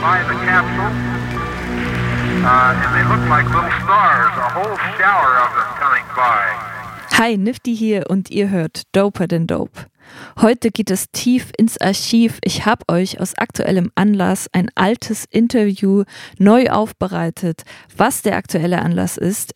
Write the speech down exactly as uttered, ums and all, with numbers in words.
by the capsule, uh, and they look like little stars, a whole shower of them coming by. Hi, Nifty hier und ihr hört Doper than Dope. Heute geht es tief ins Archiv. Ich habe euch aus aktuellem Anlass ein altes Interview neu aufbereitet. Was der aktuelle Anlass ist,